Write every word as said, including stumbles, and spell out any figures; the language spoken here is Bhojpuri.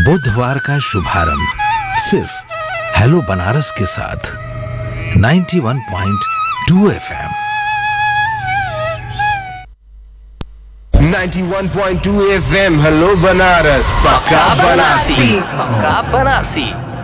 बुधवार का शुभारंभ सिर्फ हेलो बनारस के साथ इक्यानवे पॉइंट दो एफएम। इक्यानवे पॉइंट दो एफएम हेलो बनारस, पक्का बनारसी, पक्का बनारसी।